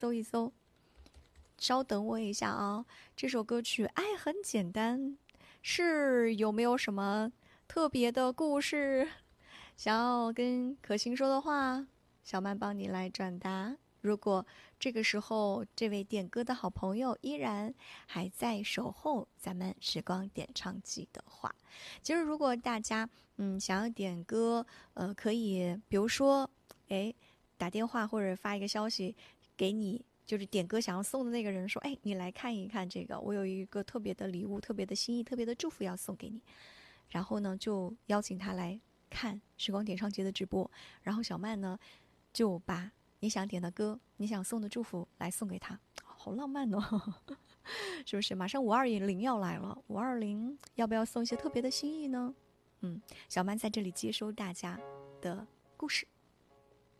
搜一搜。稍等我一下啊，这首歌曲《爱很简单》是有没有什么特别的故事想要跟可心说的话？小曼帮你来转达。如果这个时候这位点歌的好朋友依然还在守候咱们时光点唱机的话，其实如果大家想要点歌，可以比如说打电话或者发一个消息给你就是点歌想要送的那个人说，你来看一看这个，我有一个特别的礼物、特别的心意、特别的祝福要送给你。然后呢，就邀请他来看时光点唱节的直播，然后小曼呢就把你想点的歌、你想送的祝福来送给他，好浪漫哦，是不是？马上520要来了，520要不要送一些特别的心意呢？小曼在这里接收大家的故事。